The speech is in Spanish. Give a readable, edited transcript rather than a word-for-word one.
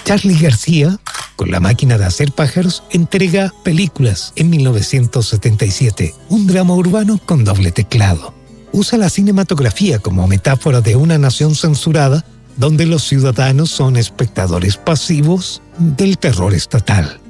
Charly García, con La máquina de hacer pájaros, entrega Películas en 1977, un drama urbano con doble teclado. Usa la cinematografía como metáfora de una nación censurada, donde los ciudadanos son espectadores pasivos del terror estatal.